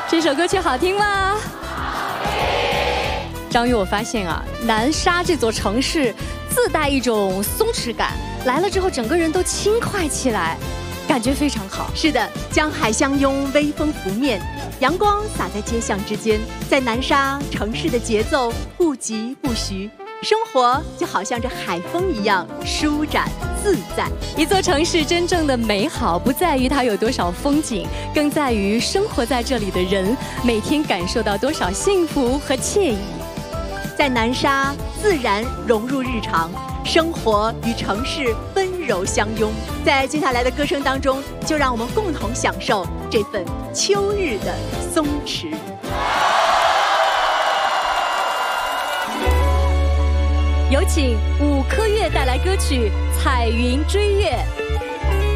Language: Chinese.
这首歌曲好听吗？张宇，我发现啊，南沙这座城市自带一种松弛感，来了之后整个人都轻快起来，感觉非常好。 是的，江海相拥，微风拂面，阳光洒在街巷之间，在南沙城市的节奏不急不徐，生活就好像这海风一样舒展自在。 一座城市真正的美好，不在于它有多少风景，更在于生活在这里的人每天感受到多少幸福和惬意。 在南沙，自然融入日常，生活与城市温柔相拥。在接下来的歌声当中，就让我们共同享受这份秋日的松弛。 有请伍科月带来歌曲《彩云追月》。